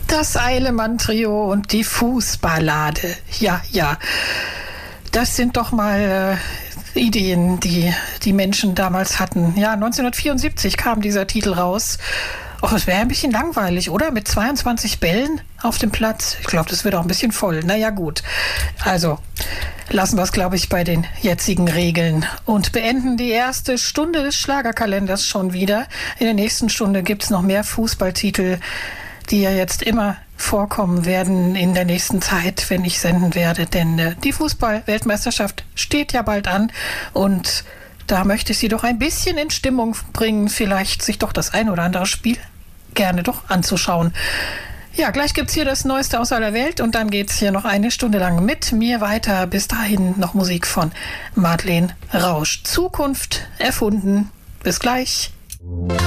Das Eilemann-Trio und die Fußballade. Ja, ja. Das sind doch mal Ideen, die die Menschen damals hatten. Ja, 1974 kam dieser Titel raus. Och, es wäre ein bisschen langweilig, oder? Mit 22 Bällen auf dem Platz. Ich glaube, das wird auch ein bisschen voll. Naja, gut. Also, lassen wir es, glaube ich, bei den jetzigen Regeln und beenden die erste Stunde des Schlagerkalenders schon wieder. In der nächsten Stunde gibt es noch mehr Fußballtitel, die ja jetzt immer vorkommen werden in der nächsten Zeit, wenn ich senden werde. Denn die Fußball-Weltmeisterschaft steht ja bald an und da möchte ich Sie doch ein bisschen in Stimmung bringen, vielleicht sich doch das ein oder andere Spiel gerne doch anzuschauen. Ja, gleich gibt's hier das Neueste aus aller Welt und dann geht's hier noch eine Stunde lang mit mir weiter. Bis dahin noch Musik von Madeleine Rausch. Zukunft erfunden. Bis gleich.